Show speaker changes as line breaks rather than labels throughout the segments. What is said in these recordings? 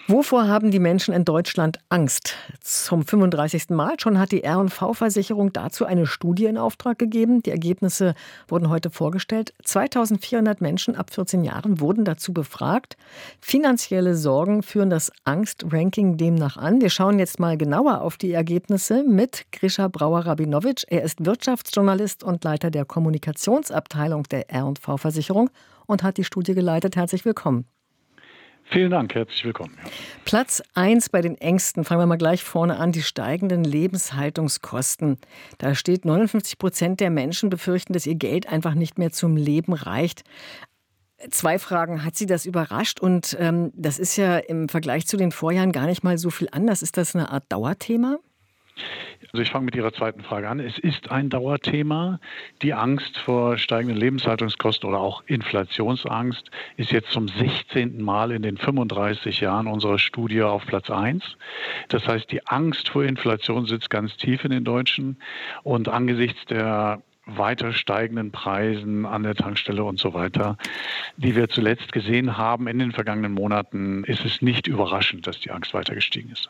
Wovor haben die Menschen in Deutschland Angst? Zum 35. Mal schon hat die R&V-Versicherung dazu eine Studie in Auftrag gegeben. Die Ergebnisse wurden heute vorgestellt. 2400 Menschen ab 14 Jahren wurden dazu befragt. Finanzielle Sorgen führen das Angst-Ranking demnach an. Wir schauen jetzt mal genauer auf die Ergebnisse mit Grisha Brauer-Rabinowitsch. Er ist Wirtschaftsjournalist und Leiter der Kommunikationsabteilung der R&V-Versicherung und hat die Studie geleitet. Herzlich willkommen.
Vielen Dank, herzlich willkommen. Ja.
Platz 1 bei den Ängsten, fangen wir mal gleich vorne an, die steigenden Lebenshaltungskosten. Da steht, 59% der Menschen befürchten, dass ihr Geld einfach nicht mehr zum Leben reicht. 2 Fragen, hat Sie das überrascht? Und das ist ja im Vergleich zu den Vorjahren gar nicht mal so viel anders. Ist das eine Art Dauerthema?
Also ich fange mit Ihrer zweiten Frage an. Es ist ein Dauerthema. Die Angst vor steigenden Lebenshaltungskosten oder auch Inflationsangst ist jetzt zum 16. Mal in den 35 Jahren unserer Studie auf Platz 1. Das heißt, die Angst vor Inflation sitzt ganz tief in den Deutschen. Und angesichts der weiter steigenden Preisen an der Tankstelle und so weiter, die wir zuletzt gesehen haben in den vergangenen Monaten, ist es nicht überraschend, dass die Angst weiter gestiegen ist.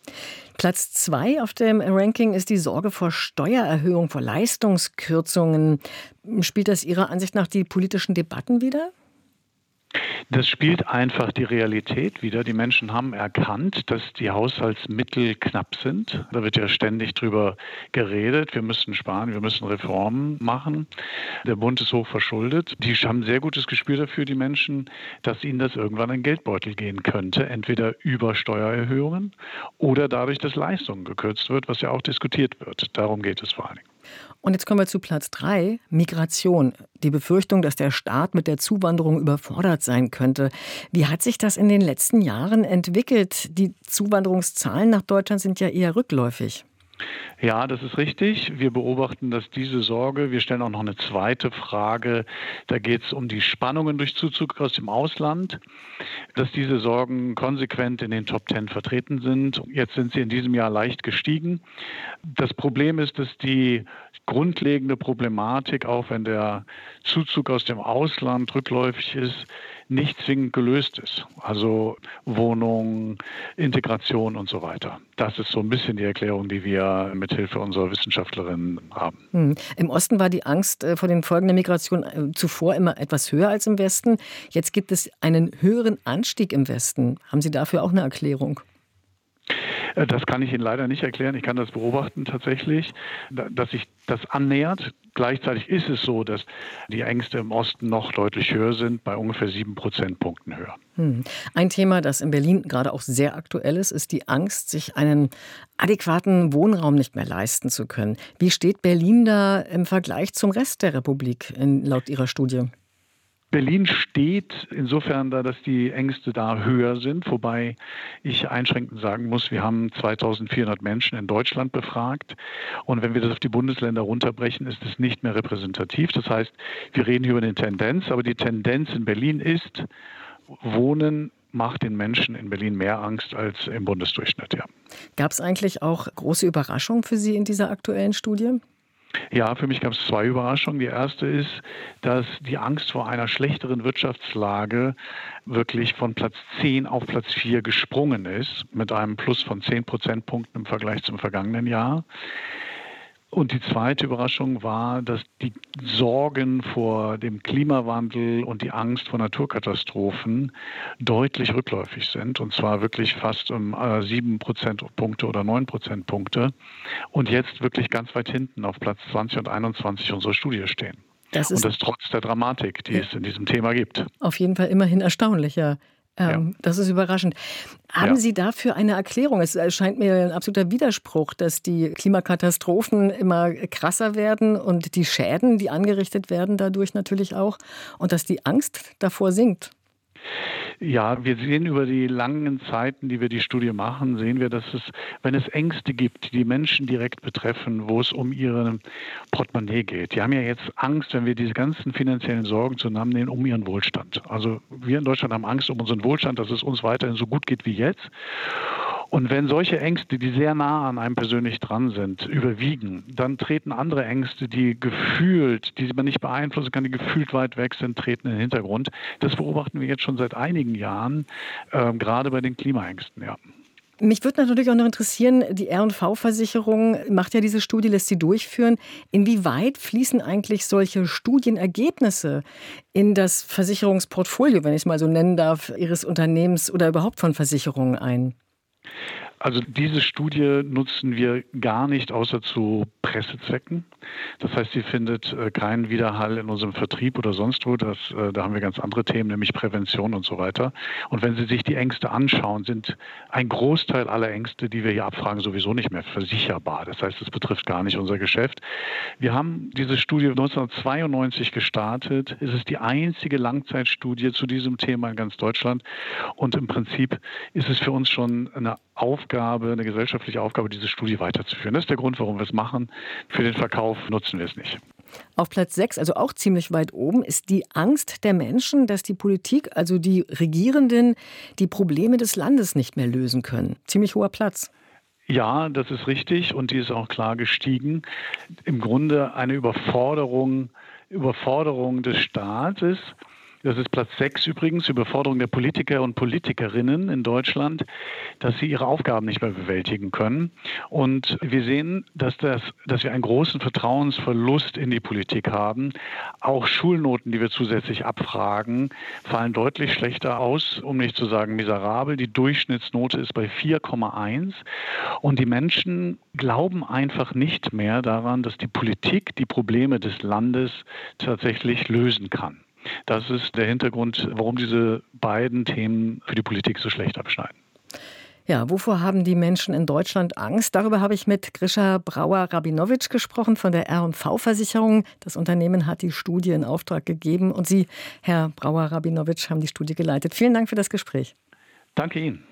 Platz 2 auf dem Ranking ist die Sorge vor Steuererhöhung, vor Leistungskürzungen. Spielt das Ihrer Ansicht nach die politischen Debatten wider?
Das spielt einfach die Realität wider. Die Menschen haben erkannt, dass die Haushaltsmittel knapp sind. Da wird ja ständig drüber geredet. Wir müssen sparen, wir müssen Reformen machen. Der Bund ist hoch verschuldet. Die haben ein sehr gutes Gespür dafür, die Menschen, dass ihnen das irgendwann in den Geldbeutel gehen könnte. Entweder über Steuererhöhungen oder dadurch, dass Leistungen gekürzt wird, was ja auch diskutiert wird. Darum geht es vor allen Dingen.
Und jetzt kommen wir zu Platz 3, Migration. Die Befürchtung, dass der Staat mit der Zuwanderung überfordert sein könnte. Wie hat sich das in den letzten Jahren entwickelt? Die Zuwanderungszahlen nach Deutschland sind ja eher rückläufig.
Ja, das ist richtig. Wir beobachten, dass diese Sorge, wir stellen auch noch eine zweite Frage, da geht es um die Spannungen durch Zuzug aus dem Ausland, dass diese Sorgen konsequent in den Top 10 vertreten sind. Jetzt sind sie in diesem Jahr leicht gestiegen. Das Problem ist, dass die grundlegende Problematik, auch wenn der Zuzug aus dem Ausland rückläufig ist, nicht zwingend gelöst ist. Also Wohnung, Integration und so weiter. Das ist so ein bisschen die Erklärung, die wir mit Hilfe unserer Wissenschaftlerinnen haben.
Im Osten war die Angst vor den Folgen der Migration zuvor immer etwas höher als im Westen. Jetzt gibt es einen höheren Anstieg im Westen. Haben Sie dafür auch eine Erklärung?
Das kann ich Ihnen leider nicht erklären. Ich kann das beobachten tatsächlich, dass sich das annähert. Gleichzeitig ist es so, dass die Ängste im Osten noch deutlich höher sind, bei ungefähr 7 Prozentpunkten höher.
Ein Thema, das in Berlin gerade auch sehr aktuell ist die Angst, sich einen adäquaten Wohnraum nicht mehr leisten zu können. Wie steht Berlin da im Vergleich zum Rest der Republik laut Ihrer Studie?
Berlin steht insofern da, dass die Ängste da höher sind, wobei ich einschränkend sagen muss, wir haben 2400 Menschen in Deutschland befragt und wenn wir das auf die Bundesländer runterbrechen, ist es nicht mehr repräsentativ. Das heißt, wir reden hier über eine Tendenz, aber die Tendenz in Berlin ist, Wohnen macht den Menschen in Berlin mehr Angst als im Bundesdurchschnitt. Ja.
Gab es eigentlich auch große Überraschungen für Sie in dieser aktuellen Studie?
Ja, für mich gab es 2 Überraschungen. Die erste ist, dass die Angst vor einer schlechteren Wirtschaftslage wirklich von Platz 10 auf Platz 4 gesprungen ist, mit einem Plus von 10 Prozentpunkten im Vergleich zum vergangenen Jahr. Und die zweite Überraschung war, dass die Sorgen vor dem Klimawandel und die Angst vor Naturkatastrophen deutlich rückläufig sind. Und zwar wirklich fast um 7 Prozentpunkte oder 9 Prozentpunkte. Und jetzt wirklich ganz weit hinten auf Platz 20 und 21 unserer Studie stehen. Und das trotz der Dramatik, die es in diesem Thema gibt.
Auf jeden Fall immerhin erstaunlicher. Das ist überraschend. Haben Sie dafür eine Erklärung? Es scheint mir ein absoluter Widerspruch, dass die Klimakatastrophen immer krasser werden und die Schäden, die angerichtet werden, dadurch natürlich auch, und dass die Angst davor sinkt.
Ja, wir sehen über die langen Zeiten, die wir die Studie machen, sehen wir, dass es, wenn es Ängste gibt, die Menschen direkt betreffen, wo es um ihre Portemonnaie geht. Die haben ja jetzt Angst, wenn wir diese ganzen finanziellen Sorgen zusammennehmen, um ihren Wohlstand. Also wir in Deutschland haben Angst um unseren Wohlstand, dass es uns weiterhin so gut geht wie jetzt. Und wenn solche Ängste, die sehr nah an einem persönlich dran sind, überwiegen, dann treten andere Ängste, die man nicht beeinflussen kann, die gefühlt weit weg sind, treten in den Hintergrund. Das beobachten wir jetzt schon seit einigen Jahren, gerade bei den Klimaängsten, ja.
Mich würde natürlich auch noch interessieren, die R&V-Versicherung macht ja diese Studie, lässt sie durchführen. Inwieweit fließen eigentlich solche Studienergebnisse in das Versicherungsportfolio, wenn ich es mal so nennen darf, Ihres Unternehmens oder überhaupt von Versicherungen ein?
Also diese Studie nutzen wir gar nicht außer zu Pressezwecken. Das heißt, sie findet keinen Widerhall in unserem Vertrieb oder sonst wo. Da haben wir ganz andere Themen, nämlich Prävention und so weiter. Und wenn Sie sich die Ängste anschauen, sind ein Großteil aller Ängste, die wir hier abfragen, sowieso nicht mehr versicherbar. Das heißt, es betrifft gar nicht unser Geschäft. Wir haben diese Studie 1992 gestartet. Es ist die einzige Langzeitstudie zu diesem Thema in ganz Deutschland. Und im Prinzip ist es für uns schon eine gesellschaftliche Aufgabe, diese Studie weiterzuführen. Das ist der Grund, warum wir es machen. Für den Verkauf nutzen wir es nicht.
Auf Platz 6, also auch ziemlich weit oben, ist die Angst der Menschen, dass die Politik, also die Regierenden, die Probleme des Landes nicht mehr lösen können. Ziemlich hoher Platz.
Ja, das ist richtig und die ist auch klar gestiegen. Im Grunde eine Überforderung des Staates. Das ist Platz 6 übrigens, Überforderung der Politiker und Politikerinnen in Deutschland, dass sie ihre Aufgaben nicht mehr bewältigen können. Und wir sehen, dass wir einen großen Vertrauensverlust in die Politik haben. Auch Schulnoten, die wir zusätzlich abfragen, fallen deutlich schlechter aus, um nicht zu sagen miserabel. Die Durchschnittsnote ist bei 4,1. Und die Menschen glauben einfach nicht mehr daran, dass die Politik die Probleme des Landes tatsächlich lösen kann. Das ist der Hintergrund, warum diese beiden Themen für die Politik so schlecht abschneiden.
Ja, wovor haben die Menschen in Deutschland Angst? Darüber habe ich mit Grisha Brauer-Rabinowitsch gesprochen von der R&V-Versicherung. Das Unternehmen hat die Studie in Auftrag gegeben und Sie, Herr Brauer-Rabinowitsch, haben die Studie geleitet. Vielen Dank für das Gespräch.
Danke Ihnen.